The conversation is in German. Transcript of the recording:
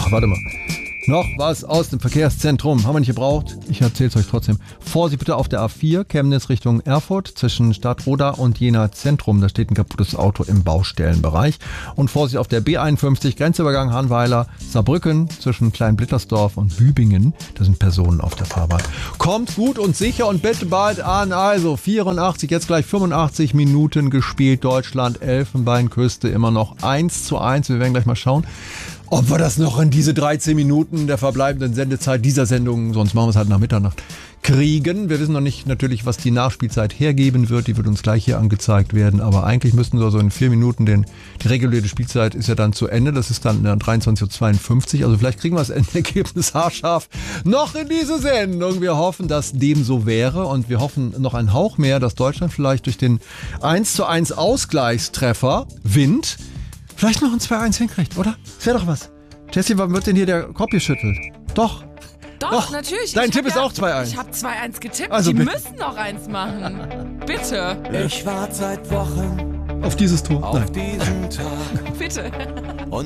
Ach, warte mal. Noch was aus dem Verkehrszentrum. Haben wir nicht gebraucht. Ich erzähl's euch trotzdem. Vorsicht bitte auf der A4, Chemnitz Richtung Erfurt, zwischen Stadtroda und Jena Zentrum. Da steht ein kaputtes Auto im Baustellenbereich. Und Vorsicht auf der B51, Grenzübergang Hanweiler, Saarbrücken, zwischen Kleinblittersdorf und Bübingen. Da sind Personen auf der Fahrbahn. Kommt gut und sicher und bitte bald an. Also 84, jetzt gleich 85 Minuten gespielt. Deutschland, Elfenbeinküste, immer noch 1:1. Wir werden gleich mal schauen, ob wir das noch in diese 13 Minuten der verbleibenden Sendezeit dieser Sendung, sonst machen wir es halt nach Mitternacht, kriegen. Wir wissen noch nicht natürlich, was die Nachspielzeit hergeben wird. Die wird uns gleich hier angezeigt werden. Aber eigentlich müssten wir so in 4 Minuten, denn die reguläre Spielzeit ist ja dann zu Ende. Das ist dann 23:52 Uhr. Also vielleicht kriegen wir das Endergebnis haarscharf noch in diese Sendung. Wir hoffen, dass dem so wäre. Und wir hoffen noch einen Hauch mehr, dass Deutschland vielleicht durch den 1:1 Ausgleichstreffer Wind vielleicht noch ein 2:1 hinkriegt, oder? Das wäre doch was. Jessie, wann wird denn hier der Kopf geschüttelt? Doch, natürlich. Dein Tipp ist auch 2:1. Ich habe 2:1 getippt. Also die bitte. müssen noch eins machen. Bitte. Ich warte seit Wochen auf dieses Tor. auf diesen Tag. Bitte.